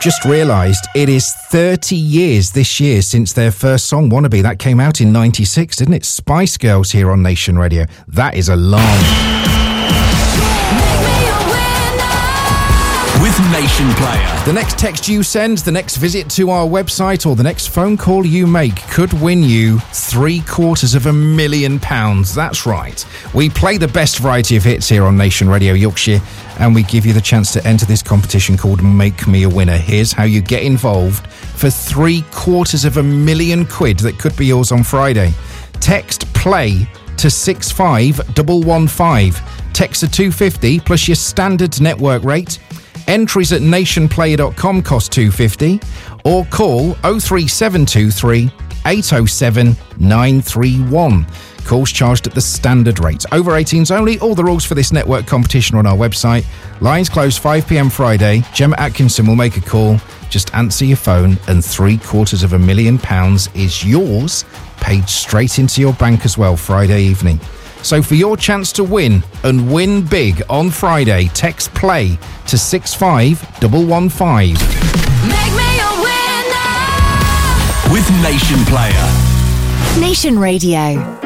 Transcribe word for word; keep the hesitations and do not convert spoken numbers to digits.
just realised it is thirty years this year since their first song, Wannabe. That came out in ninety-six, didn't it? Spice Girls here on Nation Radio. That is a long... With Nation Player. The next text you send, the next visit to our website, or the next phone call you make could win you three quarters of a million pounds. That's right. We play the best variety of hits here on Nation Radio Yorkshire, and we give you the chance to enter this competition called Make Me a Winner. Here's how you get involved for three quarters of a million quid that could be yours on Friday. Text PLAY to six five one one five. Text a two fifty plus your standard network rate. Entries at nationplayer dot com cost two fifty, or call oh three seven two three eight oh seven nine three one. Calls charged at the standard rate. Over eighteens only. All the rules for this network competition are on our website. Lines close five p.m. Friday. Gemma Atkinson will make a call. Just answer your phone and three quarters of a million pounds is yours, paid straight into your bank as well Friday evening. So for your chance to win and win big on Friday, text PLAY to six five one one five. Make me a winner with Nation Player. Nation Radio.